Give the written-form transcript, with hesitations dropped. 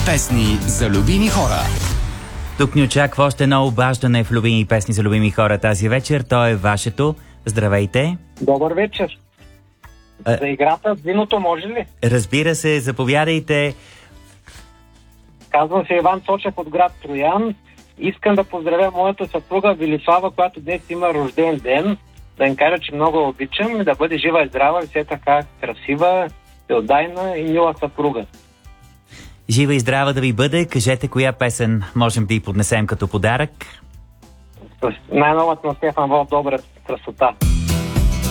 песни за любими хора. Тук ни очаква още едно обаждане в любими песни за любими хора тази вечер. То е вашето. Здравейте! Добър вечер! За играта с виното може ли? Разбира се, заповядайте. Казвам се Иван Цочев от град Троян. Искам да поздравя моята съпруга Велислава, която днес има рожден ден. Да им кажа, че много обичам и да бъде жива и здрава, и все така красива, белодайна и мила съпруга. Жива и здрава да ви бъде. Кажете коя песен можем да й поднесем като подарък. Най-новата на Стефан Вълк, добра красота.